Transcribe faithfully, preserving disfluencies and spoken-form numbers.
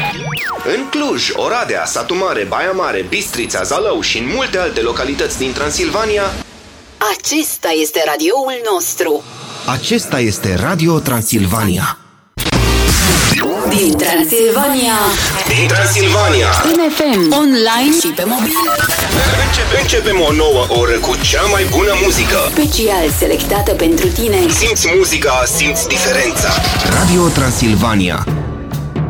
În Cluj, Oradea, Satu Mare, Baia Mare, Bistrița, Zalău și în multe alte localități din Transilvania, acesta este radioul nostru. Acesta este Radio Transilvania. Din Transilvania. Din Transilvania. În F M, online și pe mobil. Începe, începem o nouă oră cu cea mai bună muzică. Special selectată pentru tine. Simți muzica, simți diferența. Radio Transilvania.